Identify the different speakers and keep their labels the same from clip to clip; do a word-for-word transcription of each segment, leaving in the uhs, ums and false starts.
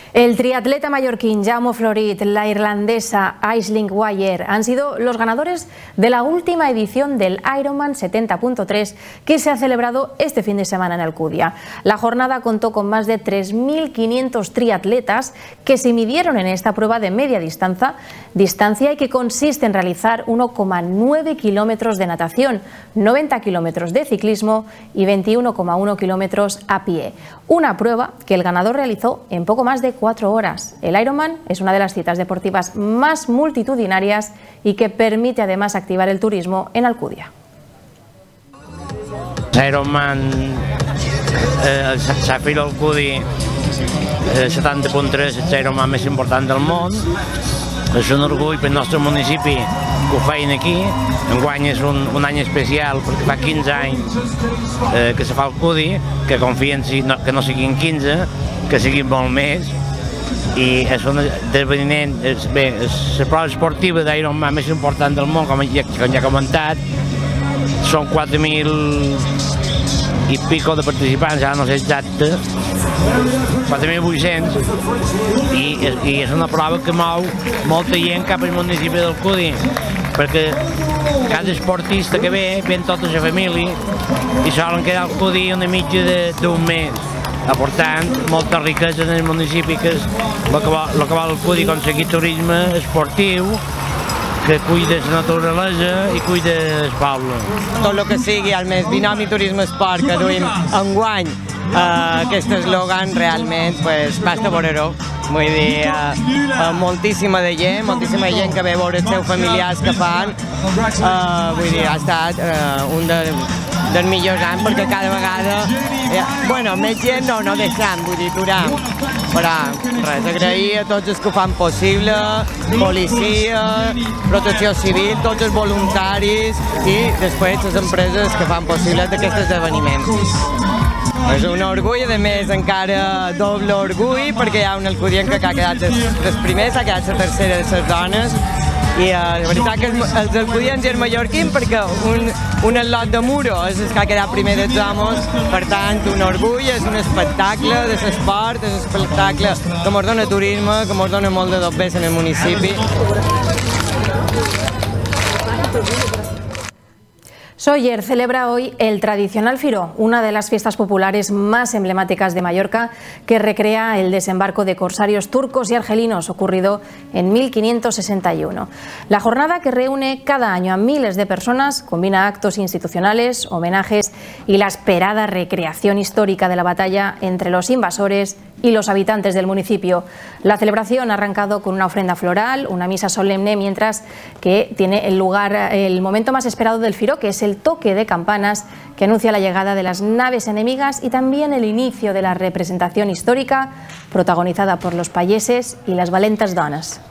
Speaker 1: El triatleta mallorquín Jaume Florit, la irlandesa Aisling Wire han sido los ganadores de la última edición del Ironman setenta punto tres que se ha celebrado este fin de semana en Alcúdia. La jornada contó con más de tres mil quinientos triatletas que se midieron en esta prueba de media distancia, distancia y que consiste en realizar uno coma nueve kilómetros de natación, noventa kilómetros de ciclismo y veintiuno coma uno kilómetros a pie. Una prueba que el ganador realizó en poco más de cuatro horas. El Ironman es una de las citas deportivas más multitudinarias y que permite además activar el turismo en Alcúdia.
Speaker 2: Ironman eh, s'ha fet a Alcúdia eh, setanta punt tres, és l'Ironman més important del món. És un orgull pel nostre municipi que ho feien aquí. Enguany és un, un any especial perquè fa quinze anys eh, que se fa a Alcúdia, que confien si no, que no siguin quinze, que siguin molt més. I és un esdeveniment, és, bé, és la prova esportiva d'Ironman més important del món, com ja, com ja he comentat. Són quatre mil i pico de participants, ara no sé exacte, quatre mil vuit-cents, i, i és una prova que mou molta gent cap al municipi d'Alcúdia, perquè cada esportista que ve, ven tota la família i solen quedar a Alcúdia una mitja d'un mes, aportant molta riquesa en el municipi, que és el que vol, el que vol Alcúdia, aconseguir turisme esportiu que cuida la naturalesa i cuida el poble.
Speaker 3: Tot el que sigui el més binomi turisme-esport que duim enguany, eh, aquest eslògan realment pues, basta veure-ho. Vull dir, eh, moltíssima de gent, moltíssima gent que ve a veure els seus familiars que fan. Eh, vull dir, ha estat eh, un de, dels millors anys perquè cada vegada, eh, bueno, més gent no, no deixant, vull dir, duram. Però res, agrair a tots els que ho fan possible, policia, protecció civil, tots els voluntaris i després les empreses que fan possible d'aquest esdeveniment. És un orgull, a més encara doble orgull, perquè hi ha un alcudienc que ha quedat dels primers, ha quedat la tercera de les dones, i uh, la veritat que els, els alcudients i els mallorquins, perquè un, un al·lot de Muro és el que ha quedat primer dels homes, per tant un orgull, és un espectacle de l'esport, és un espectacle que ens dona turisme, que ens dona molt de dobbers en el municipi.
Speaker 1: Sóller celebra hoy el tradicional Firo, una de las fiestas populares más emblemáticas de Mallorca, que recrea el desembarco de corsarios turcos y argelinos ocurrido en mil quinientos sesenta y uno. La jornada, que reúne cada año a miles de personas, combina actos institucionales, homenajes y la esperada recreación histórica de la batalla entre los invasores y los habitantes del municipio. La celebración ha arrancado con una ofrenda floral, una misa solemne, mientras que tiene el lugar el momento más esperado del Firo, que es el toque de campanas que anuncia la llegada de las naves enemigas y también el inicio de la representación histórica protagonizada por los payeses y las valentes dones.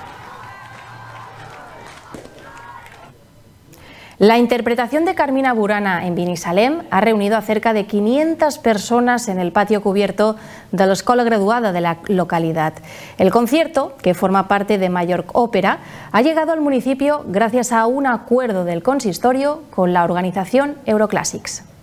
Speaker 1: La interpretación de Carmina Burana en Binissalem ha reunido a cerca de quinientas personas en el patio cubierto de la escuela graduada de la localidad. El concierto, que forma parte de Mallorca Ópera, ha llegado al municipio gracias a un acuerdo del consistorio con la organización Euroclassics.